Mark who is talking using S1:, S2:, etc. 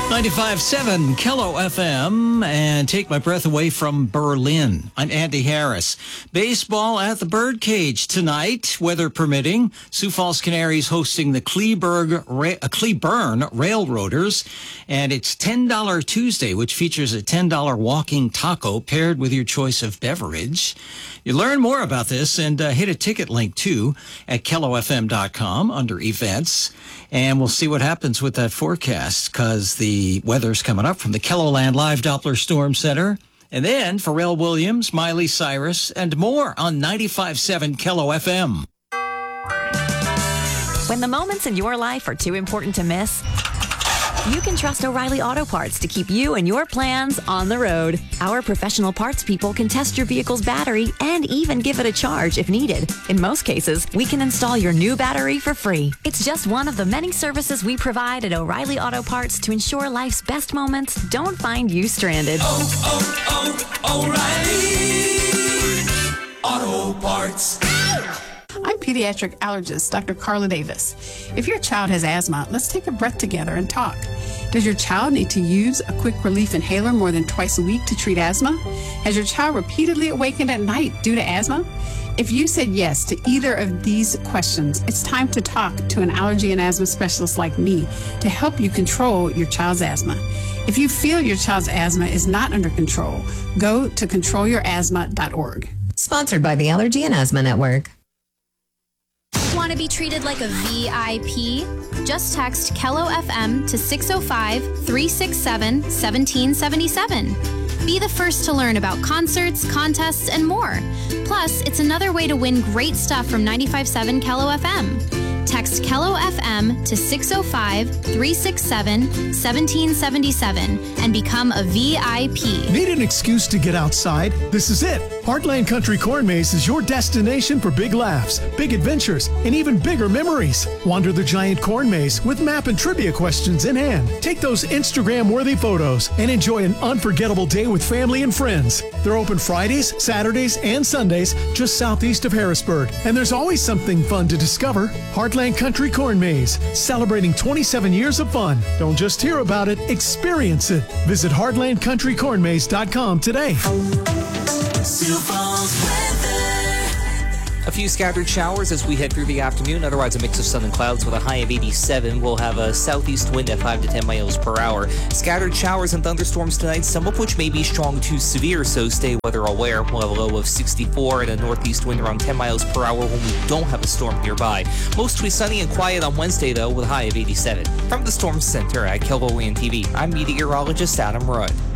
S1: 95.7 Kello FM, and take my breath away from Berlin. I'm Andy Harris. Baseball at the Birdcage tonight, weather permitting. Sioux Falls Canaries hosting the Cleburne Railroaders, and it's $10 Tuesday, which features a $10 walking taco paired with your choice of beverage. You learn more about this and hit a ticket link too at KelloFM.com under events. And we'll see what happens with that forecast, because the weather's coming up from the KELOLAND Live Doppler Storm Center. And then Pharrell Williams, Miley Cyrus, and more on 95.7 Kello FM.
S2: When the moments in your life are too important to miss, you can trust O'Reilly Auto Parts to keep you and your plans on the road. Our professional parts people can test your vehicle's battery and even give it a charge if needed. In most cases, we can install your new battery for free. It's just one of the many services we provide at O'Reilly Auto Parts to ensure life's best moments don't find you stranded.
S3: O'Reilly Auto Parts.
S4: I'm pediatric allergist Dr. Carla Davis. If your child has asthma, let's take a breath together and talk. Does your child need to use a quick relief inhaler more than twice a week to treat asthma? Has your child repeatedly awakened at night due to asthma? If you said yes to either of these questions, it's time to talk to an allergy and asthma specialist like me to help you control your child's asthma. If you feel your child's asthma is not under control, go to controlyourasthma.org.
S5: Sponsored by the Allergy and Asthma Network.
S6: Want to be treated like a VIP? Just text Kello FM to 605-367-1777. Be the first to learn about concerts, contests, and more. Plus, it's another way to win great stuff from 95.7 Kello FM. Text Kello FM to 605-367-1777 and become a VIP.
S7: Need an excuse to get outside? This is it. Heartland Country Corn Maze is your destination for big laughs, big adventures, and even bigger memories. Wander the giant corn maze with map and trivia questions in hand. Take those Instagram-worthy photos and enjoy an unforgettable day with family and friends. They're open Fridays, Saturdays, and Sundays just southeast of Harrisburg. And there's always something fun to discover. Heartland Country Corn Maze, celebrating 27 years of fun. Don't just hear about it, experience it. Visit heartlandcountrycornmaze.com today.
S8: A few scattered showers as we head through the afternoon. Otherwise, a mix of sun and clouds with a high of 87. We'll have a southeast wind at 5 to 10 miles per hour. Scattered showers and thunderstorms tonight, some of which may be strong to severe, so stay weather aware. We'll have a low of 64 and a northeast wind around 10 miles per hour when we don't have a storm nearby. Mostly sunny and quiet on Wednesday, though, with a high of 87. From the Storm Center at KELOLAND TV, I'm meteorologist Adam Rudd.